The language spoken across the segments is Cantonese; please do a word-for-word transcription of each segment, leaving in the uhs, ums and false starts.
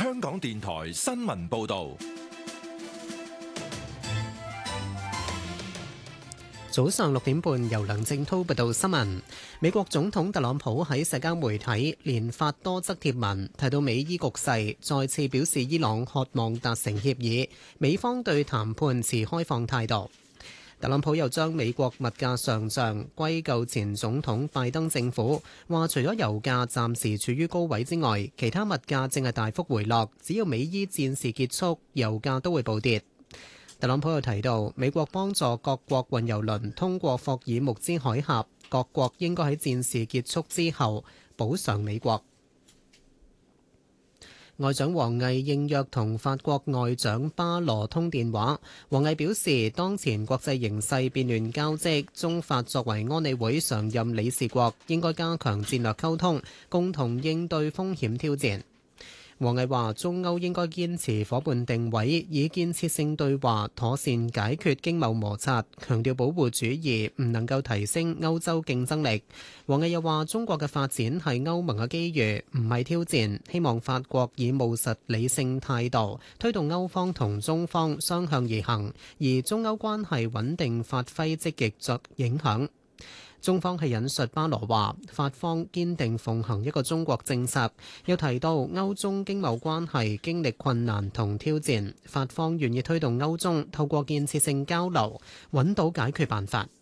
香港電台新聞報道。 早上六點半，由梁正濤報道新聞。美國總統特朗普喺社交媒體連發多則貼文，提到美伊局勢，再次表示伊朗渴望達成協議，美方對談判持開放態度。特朗普又將美國物價上漲歸咎前總統拜登政府，話除咗油價暫時處於高位之外，其他物價正係大幅回落，只要美伊戰事結束，油價都會暴跌。特朗普又提到，美國幫助各國運油輪通過霍爾木茲海峽，各國應該喺戰事結束之後補償美國。外長王毅應約同法國外長巴羅通電話，王毅表示，當前國際形勢變亂交織，中法作為安理會常任理事國，應該加強戰略溝通，共同應對風險挑戰。王毅話：中歐應該堅持夥伴定位，以建設性對話妥善解決經貿摩擦，強調保護主義唔能夠提升歐洲競爭力。王毅又話：中國嘅發展係歐盟嘅機遇，唔係挑戰。希望法國以務實理性態度推動歐方同中方相向而行，而中歐關係穩定發揮積極作影響。中方係引述巴羅話，法方堅定奉行一個中國政策，又提到歐中經貿關係經歷困難同挑戰，法方願意推動歐中透過建設性交流揾到解決辦法。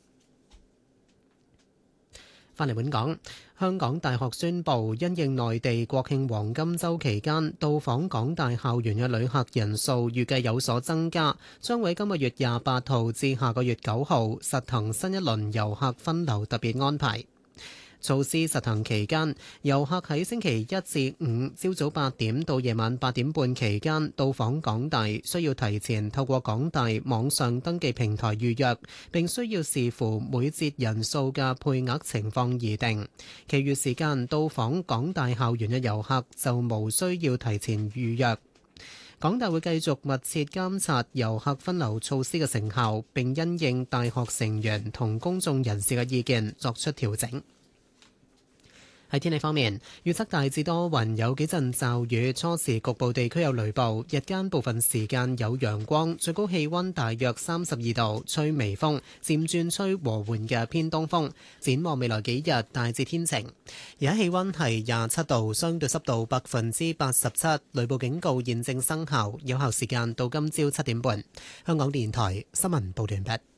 翻嚟本港，香港大學宣布，因應內地國慶黃金週期間到訪港大校園嘅旅客人數預計有所增加，將會今個月廿八號至下個月九號實行新一輪遊客分流特別安排。措施實行期間，遊客喺星期一至五朝早八點到夜晚八點半期間到訪港大，需要提前透過港大網上登記平台預約，並需要視乎每節人數嘅配額情況而定。其餘時間到訪港大校園嘅遊客就無需要提前預約。港大會繼續密切監察遊客分流措施嘅成效，並因應大學成員同公眾人士嘅意見作出調整。喺天氣方面，預測大致多雲，有幾陣驟雨，初時局部地區有雷暴，日間部分時間有陽光，最高氣溫大約三十二度，吹微風，漸轉吹和緩嘅偏東風。展望未來幾日，大致天晴。而家氣溫係廿七度，相對濕度百分之八十七，雷暴警告現正生效，有效時間到今朝七點半。香港電台新聞報完畢。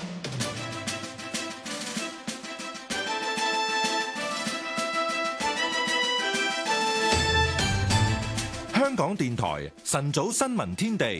香港電台晨早新聞天地，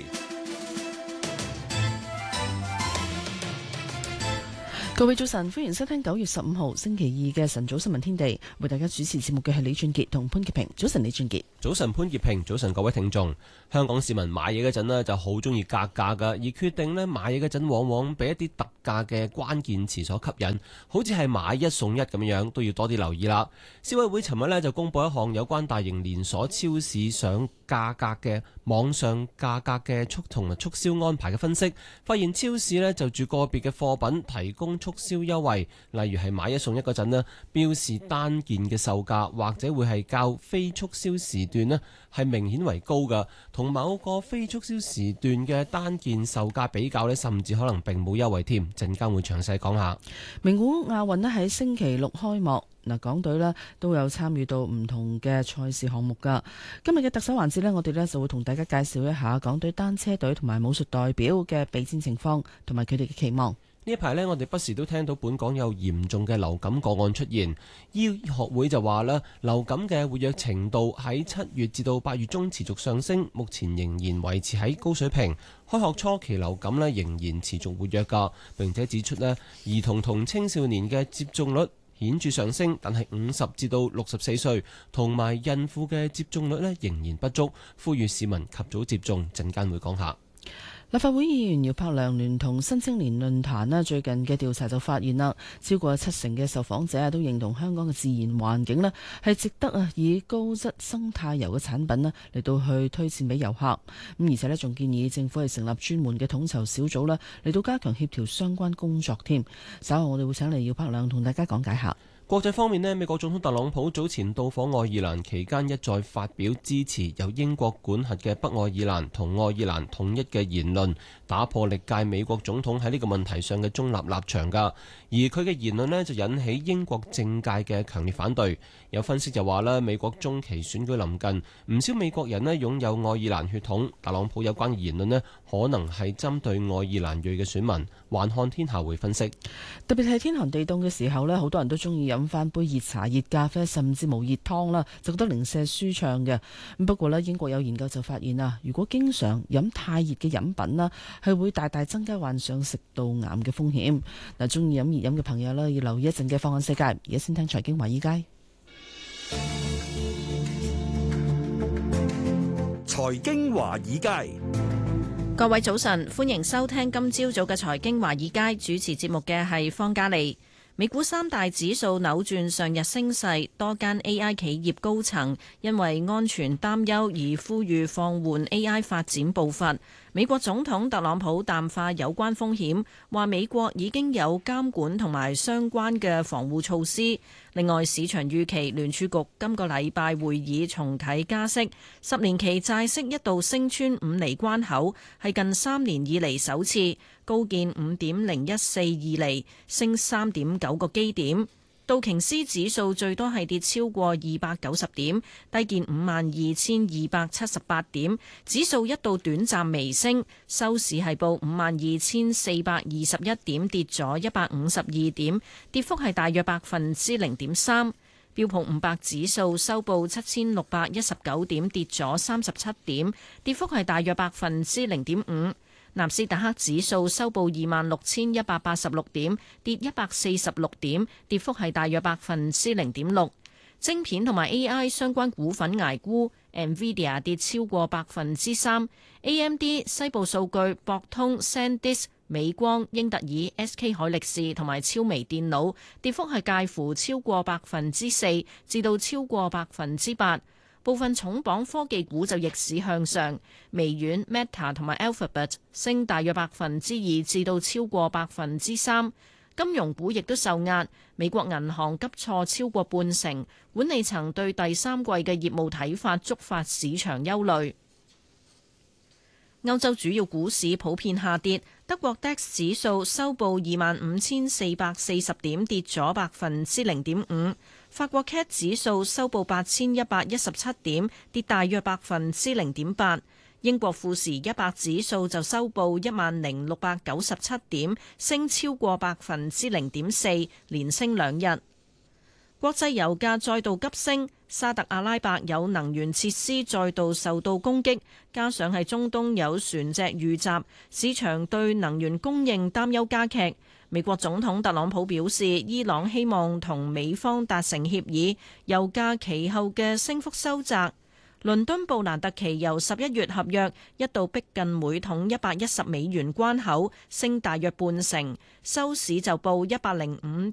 各位早晨，歡迎收聽九月十五號星期二嘅晨早新聞天地，為大家主持節目嘅係李俊傑同潘潔平。早晨，李俊傑。 早晨，潘潔平。早晨，各位聽眾。香港市民買嘢嗰陣呢就好中意格價噶，而決定呢買嘢嗰陣往往俾一啲特價嘅關鍵詞所吸引，好似係買一送一咁樣，都要多啲留意啦。消委會尋日呢就公布一項有關大型連鎖超市上價格嘅網上價格嘅促同埋促銷安排嘅分析，發現超市呢就住個別嘅貨品提供促銷優惠，例如係買一送一嗰陣呢，標示單件嘅售價或者會係較非促銷時段呢係明顯為高㗎，同某個非促銷時段嘅單件售價比較呢，甚至可能並冇優惠添。陣間會詳細講下。 名古亞運呢喺星期六開幕，嗱，港隊呢都有參與到唔同嘅賽事項目㗎。今日嘅特首環節呢，我哋呢就會同大家介紹一下港隊單車隊同埋武術代表嘅備戰情況同埋佢哋嘅期望。 呢一排呢，我哋不時都聽到本港有嚴重嘅流感個案出現，醫學會就話啦，流感嘅活躍程度喺七月至到八月中持續上升，目前仍然維持喺高水平。開學初期流感呢仍然持續活躍㗎，並且指出呢，兒童同青少年嘅接種率顯著上升，但係五十至到六十四歲同埋孕婦嘅接種率呢仍然不足，呼籲市民及早接種。陣間會講下。 立法會議員姚柏良聯同新青年論壇咧，最近嘅調查就發現啦，超過七成嘅受訪者啊都認同香港嘅自然環境咧係值得啊以高質生態遊嘅產品咧嚟到去推薦俾遊客。咁而且咧仲建議政府係成立專門嘅統籌小組啦，嚟到加強協調相關工作添。稍後我哋會請嚟姚柏良同大家講解下。 國際方面呢，美國總統特朗普早前到訪愛爾蘭期間，一再發表支持由英國管轄嘅北愛爾蘭同愛爾蘭統一嘅言論，打破歷屆美國總統喺呢個問題上嘅中立立場㗎。而佢嘅言論呢，就引起英國政界嘅強烈反對。有分析就話咧，美國中期選舉臨近，唔少美國人呢擁有愛爾蘭血統，特朗普有關嘅言論呢，可能係針對愛爾蘭裔嘅選民。環看天下會分析， 特別係天寒地凍嘅時候呢，好多人都中意飲翻杯熱茶、熱咖啡，甚至無熱湯啦，就覺得零舍舒暢嘅。不過呢，英國有研究就發現啊，如果經常飲太熱嘅飲品啦，係會大大增加患上食道癌嘅風險。嗱，中意飲熱飲嘅朋友呢，要留意一陣嘅放眼世界。而家先聽財經華爾街。 財經華爾街。 各位早晨，歡迎收聽今朝早嘅財經華爾街，主持節目嘅係方嘉利。美股三大指數扭轉上日升勢，多間 A I 企業高層因為安全擔憂而呼籲放緩 A I 發展步伐。美國總統特朗普淡化有關風險，話美國已經有監管同埋相關嘅防護措施。另外，市場預期聯儲局今個禮拜會議重啟加息，十年期債息一度升穿五厘關口，係近三年以嚟首次，高見五點零一四二厘，升三點九個基點。道瓊斯指數最多係跌超過二百九十點，低見五萬二千二百七十八點，指數一度短暫微升，收市係報五萬二千四百二十一點，跌咗一百五十二點，跌幅係大約百分之零點三。標普五百指數收報七千六百一十九點，跌咗三十七點，跌幅係大約百分之零點五。納斯達克指數收報二萬六千一百八十六點，跌一百四十六點，跌幅係大約百分之零點六。晶片同埋 A I 相關股份捱沽 ，Nvidia 跌超過百分之三 ，A M D、西部數據、博通、SanDisk、美光、英特爾、S K 海力士同埋超微電腦跌幅係介乎超過百分之四至到超過百分之八。部分重磅科技股就逆市向上，微軟、Meta 同埋 Alphabet 升大約百分之二至到超過百分之三。金融股亦都受壓，美國銀行急挫超過半成，管理層對第三季嘅業務睇法觸發市場憂慮。歐洲主要股市普遍下跌，德國 D A X 指數收報二萬五千四百四十點，跌咗百分之零點五。法國 C A C 指數收報八千一百一十七點，跌大約百分之零點八。英國富時一百指數就收報一萬零六百九十七點，升超過百分之零點四，連升兩日。國際油價再度急升，沙特阿拉伯有能源設施再度受到攻擊，加上係中東有船隻遇襲，市場對能源供應擔憂加劇。美國總統特朗普表示，伊朗希望同美方達成協議，油價其後嘅升幅收窄。倫敦布蘭特期油十一月合約一度逼近每桶一百一十美元關口，升大約半成，收市就報一百零五